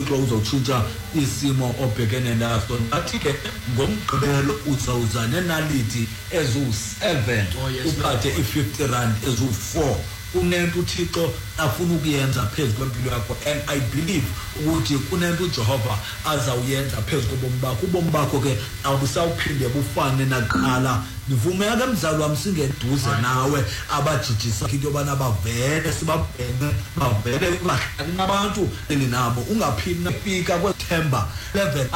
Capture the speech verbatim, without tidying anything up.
uThixo uzotshintsha isimo obhekene naso. Athi ke ngomgqibelo uzawuza nenaliti ezu-seven uphathe i-fifty rand ezu-four. Kunento uThixo afuna ukuyenza phezu kwempilo yakho, and I believe ukuthi kunento uJehova azawuyenza phezu kobomi bakho. Ubomi bakho ke awubusawuphinde bufane nakuqala. Nivumeka emzali wami singeduze nawe abajijisa into yobana bavele sibabhene bavele bahlale nabantu elinabo ungaphinde fika kweThemba eleven